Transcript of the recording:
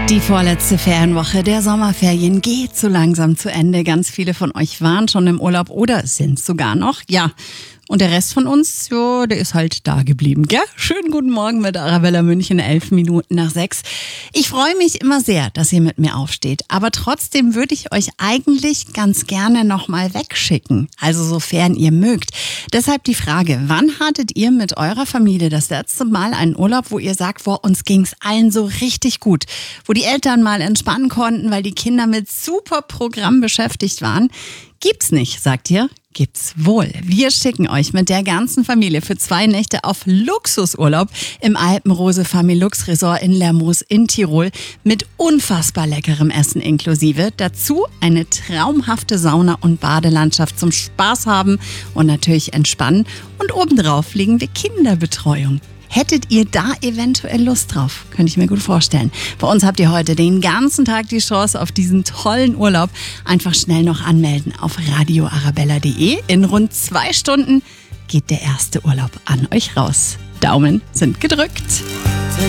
Die vorletzte Ferienwoche der Sommerferien geht so langsam zu Ende. Ganz viele von euch waren schon im Urlaub oder sind sogar noch. Ja, und der Rest von uns, jo, der ist halt da geblieben, gell? Schönen guten Morgen mit Arabella München, 11 Minuten nach 6. Ich freue mich immer sehr, dass ihr mit mir aufsteht. Aber trotzdem würde ich euch eigentlich ganz gerne nochmal wegschicken. Also sofern ihr mögt. Deshalb die Frage, wann hattet ihr mit eurer Familie das letzte Mal einen Urlaub, wo ihr sagt, boah, uns ging's allen so richtig gut. Wo die Eltern mal entspannen konnten, weil die Kinder mit super Programm beschäftigt waren. Gibt's nicht, sagt ihr? Gibt's wohl. Wir schicken euch mit der ganzen Familie für 2 Nächte auf Luxusurlaub im Alpenrose Familux Resort in Lermoos in Tirol mit unfassbar leckerem Essen inklusive. Dazu eine traumhafte Sauna- und Badelandschaft zum Spaß haben und natürlich entspannen. Und obendrauf legen wir Kinderbetreuung. Hättet ihr da eventuell Lust drauf? Könnte ich mir gut vorstellen. Bei uns habt ihr heute den ganzen Tag die Chance auf diesen tollen Urlaub. Einfach schnell noch anmelden auf radioarabella.de. In rund 2 Stunden geht der erste Urlaub an euch raus. Daumen sind gedrückt.